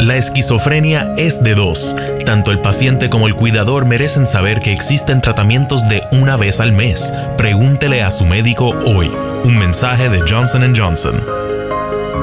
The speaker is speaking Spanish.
La esquizofrenia es de dos. Tanto el paciente como el cuidador merecen saber que existen tratamientos de una vez al mes. Pregúntele a su médico hoy. Un mensaje de Johnson & Johnson.